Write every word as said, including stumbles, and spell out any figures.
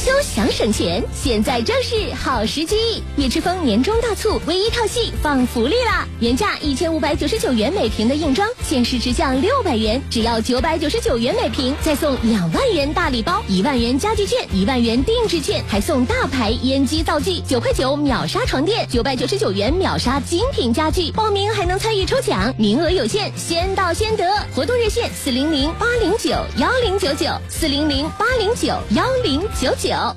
休想省钱，现在正是好时机！悦驰风年终大促，唯一套系放福利啦！原价一千五百九十九元每瓶的硬装，限时直降六百元，只要九百九十九元每瓶，再送两万元大礼包，一万元家具券，一万元定制券，还送大牌烟机皂剂，九块九秒杀床垫，九百九十九元秒杀精品家具。报名还能参与抽奖，名额有限，先到先得。活动热线四零零八零九幺零九九，四零零八零九幺零九九。